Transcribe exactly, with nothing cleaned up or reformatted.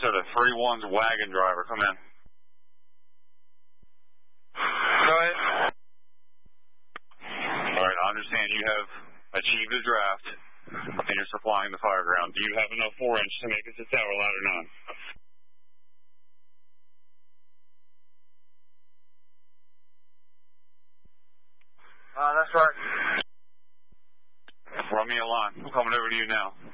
Minnesota, three one's wagon driver, come in. Go ahead. All right, I understand you have achieved a draft, and you're supplying the fire ground. Do you have enough four inch to make it to tower ladder nine? Uh, that's right. Run me a line. I'm coming over to you now.